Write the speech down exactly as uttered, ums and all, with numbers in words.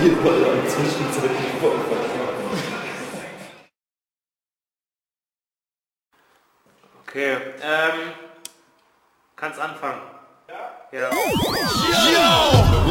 jeden Fall am zwischenzeitlich Vorfall. Okay, ähm, kannst anfangen. Ja? Ja. Yo!